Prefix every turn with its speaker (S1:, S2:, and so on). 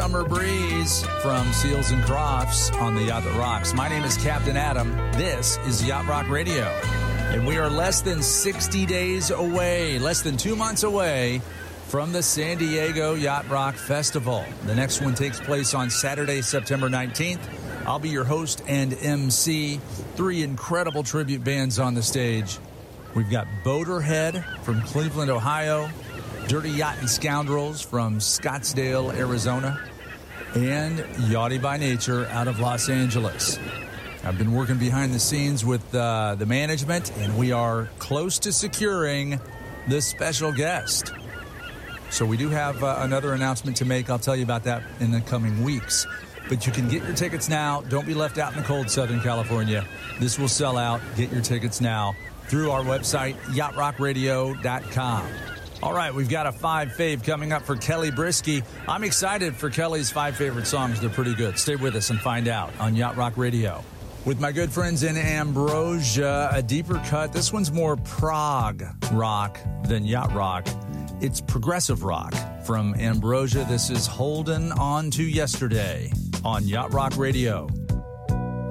S1: summer breeze from Seals and Crofts on the Yacht That Rocks. My name is Captain Adam. This is Yacht Rock Radio. And we are less than 60 days away, less than 2 months away from the San Diego Yacht Rock Festival. The next one takes place on Saturday, September 19th. I'll be your host and MC. 3 incredible tribute bands on the stage. We've got Boaterhead from Cleveland, Ohio, Dirty Yacht and Scoundrels from Scottsdale, Arizona, and Yachty by Nature out of Los Angeles. I've been working behind the scenes with the management, and we are close to securing the special guest. So we do have another announcement to make. I'll tell you about that in the coming weeks. But you can get your tickets now. Don't be left out in the cold Southern California. This will sell out. Get your tickets now through our website, yachtrockradio.com. All right, we've got a 5 fave coming up for Kelly Brisky. I'm excited for Kelly's 5 favorite songs. They're pretty good. Stay with us and find out on Yacht Rock Radio. With my good friends in Ambrosia, a deeper cut. This one's more prog rock than yacht rock. It's progressive rock from Ambrosia. This is Holding On to Yesterday on Yacht Rock Radio.